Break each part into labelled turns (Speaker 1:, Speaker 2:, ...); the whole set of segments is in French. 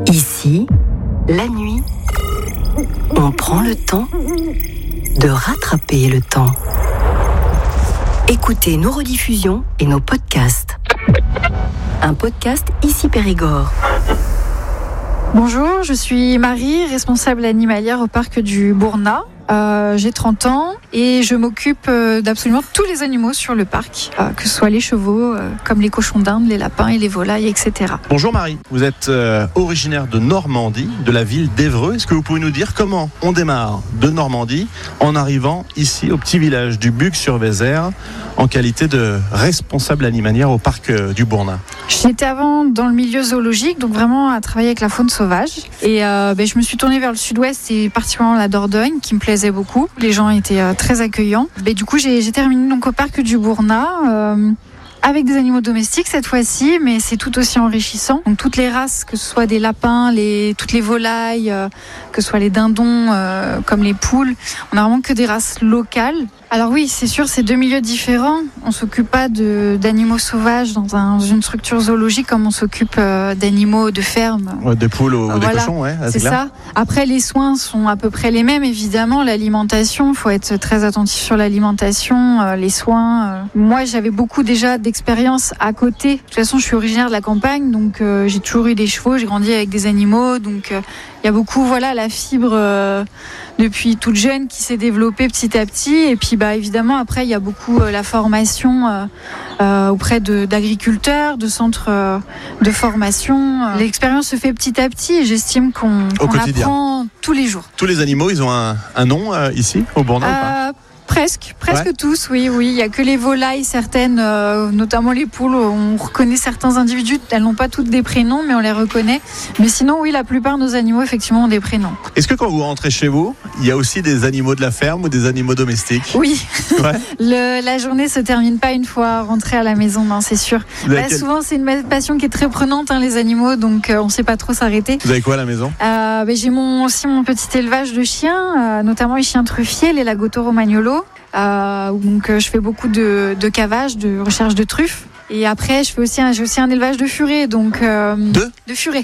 Speaker 1: Ici, la nuit, on prend le temps de rattraper le temps. Écoutez nos rediffusions et nos podcasts. Un podcast Ici Périgord.
Speaker 2: Bonjour, je suis Marie, responsable animalière au parc du Bournat. J'ai 30 ans et je m'occupe d'absolument tous les animaux sur le parc, que ce soit les chevaux, comme les cochons d'Inde, les lapins et les volailles, etc.
Speaker 3: Bonjour Marie, vous êtes originaire de Normandie, de la ville d'Évreux. Est-ce que vous pouvez nous dire comment on démarre de Normandie en arrivant ici au petit village du Buc-sur-Vézère en qualité de responsable animalière au parc du Bournat?
Speaker 2: J'étais avant dans le milieu zoologique, donc vraiment à travailler avec la faune sauvage. Et je me suis tournée vers le sud-ouest et particulièrement la Dordogne qui me plaisait beaucoup. Les gens étaient très accueillants. Du coup, j'ai terminé donc au parc du Bournat avec des animaux domestiques cette fois-ci, mais c'est tout aussi enrichissant. Donc toutes les races, que ce soit des lapins, toutes les volailles, que ce soit les dindons, comme les poules, on n'a vraiment que des races locales. Alors oui, c'est sûr, c'est deux milieux différents. On s'occupe pas d'animaux sauvages dans une structure zoologique comme on s'occupe d'animaux de ferme.
Speaker 3: Ouais, des poules ou des cochons, ouais.
Speaker 2: C'est ça. Après, les soins sont à peu près les mêmes, évidemment. L'alimentation, faut être très attentif sur l'alimentation, les soins. Moi, j'avais beaucoup déjà d'expérience à côté. De toute façon, je suis originaire de la campagne, donc j'ai toujours eu des chevaux, j'ai grandi avec des animaux, donc il y a beaucoup, la fibre depuis toute jeune qui s'est développée petit à petit. Et puis, évidemment, après, il y a beaucoup la formation auprès d'agriculteurs, de de formation. L'expérience se fait petit à petit et j'estime qu'on apprend tous les jours.
Speaker 3: Tous les animaux, ils ont un nom ici, au Bournat ou pas ?
Speaker 2: Presque tous, oui. Il n'y a que les volailles, certaines, notamment les poules, on reconnaît certains individus. Elles n'ont pas toutes des prénoms, mais on les reconnaît. Mais sinon, oui, la plupart de nos animaux, effectivement, ont des prénoms.
Speaker 3: Est-ce que quand vous rentrez chez vous, il y a aussi des animaux de la ferme ou des animaux domestiques ?
Speaker 2: Oui. Ouais. La journée se termine pas une fois rentrée à la maison, non, c'est sûr. Souvent, c'est une passion qui est très prenante, les animaux, donc on ne sait pas trop s'arrêter.
Speaker 3: Vous avez quoi à la maison ?
Speaker 2: J'ai aussi mon petit élevage de chiens, notamment les chiens truffiers, les Lagotto Romagnolo. Donc je fais beaucoup de cavage, de recherche de truffes. Et après, j'ai aussi un élevage de furets, donc de furets.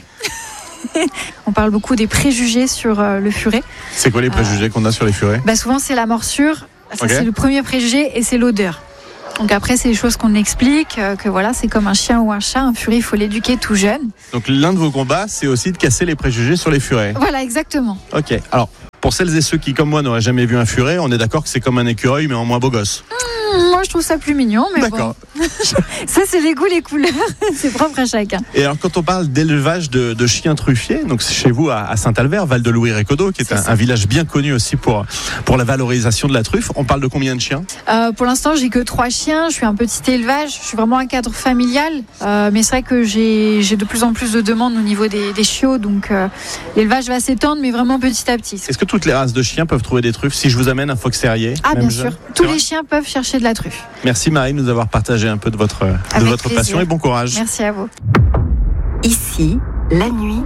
Speaker 2: On parle beaucoup des préjugés sur le furet. C'est
Speaker 3: quoi les préjugés qu'on a sur les furets ?
Speaker 2: Souvent, c'est la morsure. Ça, c'est le premier préjugé, et c'est l'odeur. Donc après, c'est des choses qu'on explique, que c'est comme un chien ou un chat. Un furet, il faut l'éduquer tout jeune.
Speaker 3: Donc l'un de vos combats, c'est aussi de casser les préjugés sur les furets.
Speaker 2: Voilà, exactement.
Speaker 3: Ok, alors pour celles et ceux qui, comme moi, n'auraient jamais vu un furet, on est d'accord que c'est comme un écureuil, mais en moins beau gosse.
Speaker 2: Moi, je trouve ça plus mignon, mais
Speaker 3: d'accord.
Speaker 2: Bon. Ça, c'est les goûts, les couleurs. C'est propre à chacun.
Speaker 3: Et alors, quand on parle d'élevage de chiens truffiers, donc c'est chez vous à Saint-Albert, Val-de-Louis-Récodo, qui est un village bien connu aussi pour la valorisation de la truffe. On parle de combien de chiens ?
Speaker 2: Pour l'instant, j'ai que 3 chiens. Je suis un petit élevage. Je suis vraiment un cadre familial. Mais c'est vrai que j'ai de plus en plus de demandes au niveau des chiots. Donc, l'élevage va s'étendre, mais vraiment petit à petit.
Speaker 3: Est-ce que toutes les races de chiens peuvent trouver des truffes si je vous amène un fox terrier ?
Speaker 2: Bien sûr. Tous les chiens peuvent chercher de la truffe.
Speaker 3: Merci Marie de nous avoir partagé un peu de votre passion et bon courage.
Speaker 2: Merci à vous.
Speaker 1: Ici, la nuit,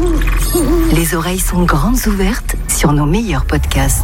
Speaker 1: les oreilles sont grandes ouvertes sur nos meilleurs podcasts.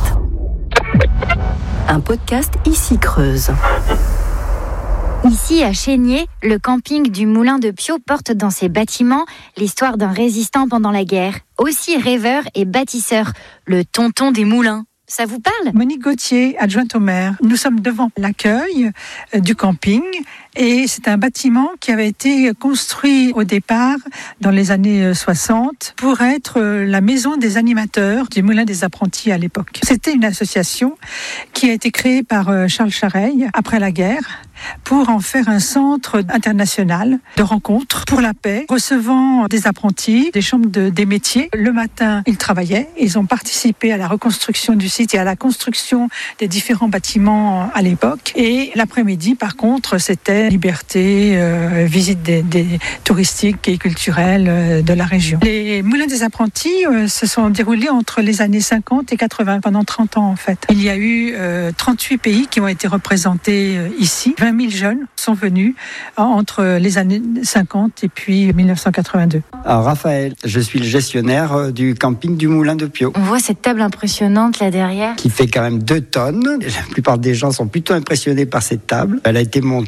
Speaker 1: Un podcast Ici Creuse.
Speaker 4: Ici, à Chénier, le camping du Moulin de Piau porte dans ses bâtiments l'histoire d'un résistant pendant la guerre, aussi rêveur et bâtisseur, le tonton des moulins. Ça vous parle ?
Speaker 5: Monique Gauthier, adjointe au maire. Nous sommes devant l'accueil du camping et c'est un bâtiment qui avait été construit au départ dans les années 60 pour être la maison des animateurs du Moulin des Apprentis à l'époque. C'était une association qui a été créée par Charles Chareil après la guerre pour en faire un centre international de rencontres pour la paix, recevant des apprentis, des chambres des métiers. Le matin, ils travaillaient, ils ont participé à la reconstruction du site et à la construction des différents bâtiments à l'époque. Et l'après-midi, par contre, c'était liberté, visite des touristiques et culturelles de la région. Les Moulins des Apprentis se sont déroulés entre les années 50 et 80, pendant 30 ans en fait. Il y a eu 38 pays qui ont été représentés ici. 20 000 jeunes sont venus entre les années 50 et puis 1982.
Speaker 6: Alors Raphaël, je suis le gestionnaire du camping du Moulin de Piau.
Speaker 4: On voit cette table impressionnante là derrière.
Speaker 6: Qui fait quand même 2 tonnes. La plupart des gens sont plutôt impressionnés par cette table. Elle a été montée ici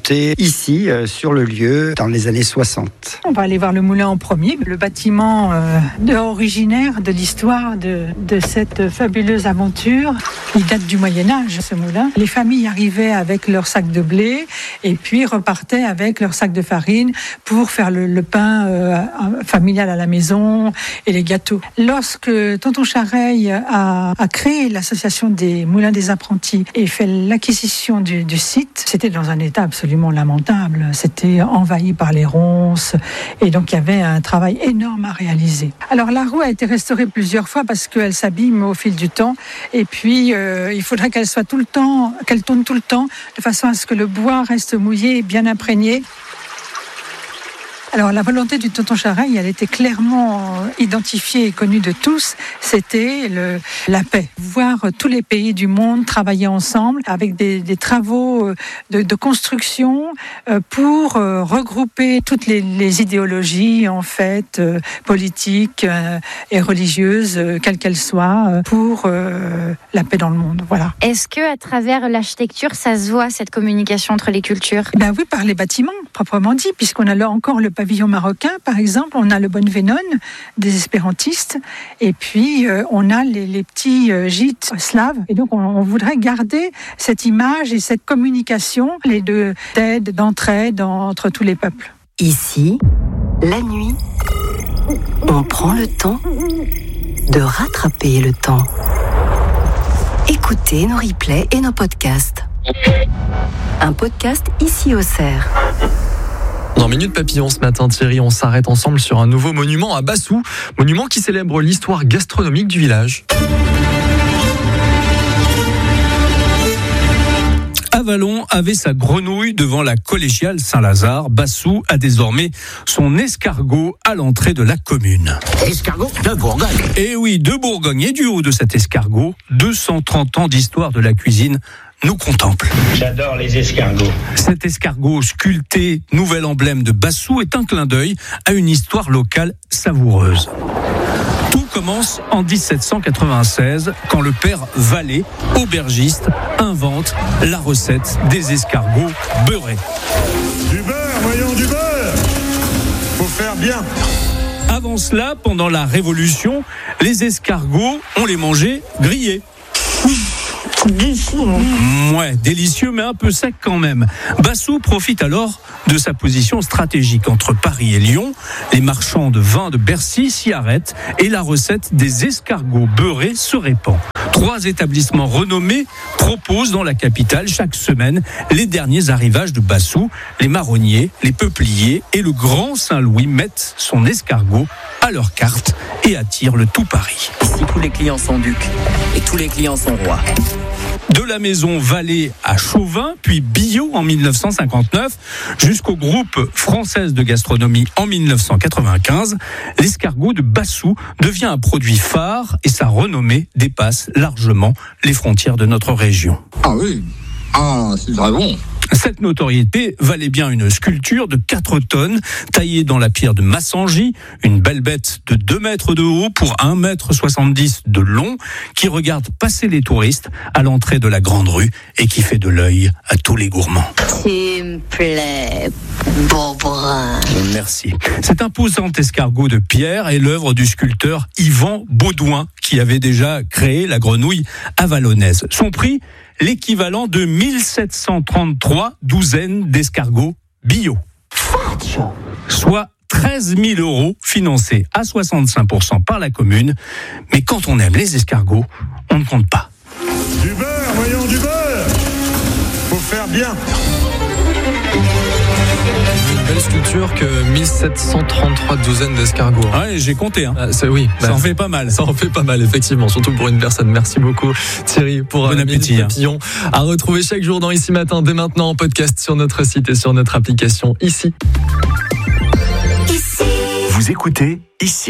Speaker 6: ici, sur le lieu, dans les années 60.
Speaker 5: On va aller voir le moulin en premier. Le bâtiment originaire de l'histoire de cette fabuleuse aventure. Il date du Moyen-Âge, ce moulin. Les familles arrivaient avec leur sac de blé et puis repartaient avec leur sac de farine pour faire le pain familial à la maison et les gâteaux. Lorsque tonton Chareil a créé l'association des moulins des apprentis et fait l'acquisition du site, c'était dans un état absolument lamentable. C'était envahi par les ronces et donc il y avait un travail énorme à réaliser. Alors la roue a été restaurée plusieurs fois parce qu'elle s'abîme au fil du temps et puis il faudrait qu'elle soit tout le temps, qu'elle tourne tout le temps de façon à ce que le bois reste mouillé et bien imprégné. Alors la volonté du tonton Chareil, elle était clairement identifiée et connue de tous, c'était la paix. Voir tous les pays du monde travailler ensemble avec des travaux de construction pour regrouper toutes les idéologies en fait politiques et religieuses, quelles qu'elles soient, pour la paix dans le monde. Voilà.
Speaker 4: Est-ce que à travers l'architecture, ça se voit cette communication entre les cultures ?
Speaker 5: Ben oui, par les bâtiments, proprement dit, puisqu'on a là encore le pavillon marocain, par exemple, on a le Bonne-Vénone des espérantistes, et puis on a les petits gîtes slaves. Et donc on voudrait garder cette image et cette communication, les deux d'aide, d'entraide entre tous les peuples.
Speaker 1: Ici, la nuit, on prend le temps de rattraper le temps. Écoutez nos replays et nos podcasts. Un podcast ici au Cerf.
Speaker 7: Dans Minute Papillon ce matin, Thierry, on s'arrête ensemble sur un nouveau monument à Bassou, monument qui célèbre l'histoire gastronomique du village.
Speaker 8: Avallon avait sa grenouille devant la collégiale Saint-Lazare. Bassou a désormais son escargot à l'entrée de la commune.
Speaker 9: Escargot de Bourgogne.
Speaker 8: Et oui, de Bourgogne. Et du haut de cet escargot, 230 ans d'histoire de la cuisine nous contemple.
Speaker 9: J'adore les escargots.
Speaker 8: Cet escargot sculpté, nouvel emblème de Bassou, est un clin d'œil à une histoire locale savoureuse. Tout commence en 1796, quand le père Vallée, aubergiste, invente la recette des escargots beurrés.
Speaker 10: Du beurre, voyons, du beurre. Faut faire bien.
Speaker 8: Avant cela, pendant la Révolution, les escargots, on les mangeait grillés. Ouais, délicieux, mais un peu sec quand même. Bassou profite alors de sa position stratégique entre Paris et Lyon. Les marchands de vin de Bercy s'y arrêtent et la recette des escargots beurrés se répand. 3 établissements renommés proposent dans la capitale chaque semaine les derniers arrivages de Bassou. Les Marronniers, les Peupliers et le Grand Saint-Louis mettent son escargot à leur carte et attirent le tout Paris.
Speaker 11: Ici, tous les clients sont ducs et tous les clients sont rois.
Speaker 8: De la maison Vallée à Chauvin, puis Billot en 1959, jusqu'au groupe Française de gastronomie en 1995, l'escargot de Bassou devient un produit phare et sa renommée dépasse largement les frontières de notre région.
Speaker 12: Ah oui, c'est très bon.
Speaker 8: Cette notoriété valait bien une sculpture de 4 tonnes, taillée dans la pierre de Massangy, une belle bête de 2 mètres de haut pour 1,70 m de long, qui regarde passer les touristes à l'entrée de la Grande Rue et qui fait de l'œil à tous les gourmands.
Speaker 13: Tu me plais, beau brun.
Speaker 8: Merci. Cet imposant escargot de pierre est l'œuvre du sculpteur Yvan Baudouin, qui avait déjà créé la grenouille avallonnaise. Son prix, l'équivalent de 1733 douzaines d'escargots bio. Soit 13 000 € financés à 65% par la commune. Mais quand on aime les escargots, on ne compte pas.
Speaker 10: Du beurre, voyons, du beurre. Faut faire bien.
Speaker 7: Une belle sculpture que 1733 douzaines d'escargots.
Speaker 8: Ouais, j'ai compté. Hein.
Speaker 7: Oui,
Speaker 8: ça en fait pas mal.
Speaker 7: Ça en fait pas mal, effectivement, surtout pour une personne. Merci beaucoup, Thierry, pour
Speaker 8: bon appétit.
Speaker 7: Minute Papillon. À retrouver chaque jour dans Ici Matin, dès maintenant en podcast sur notre site et sur notre application Ici.
Speaker 1: Vous écoutez Ici.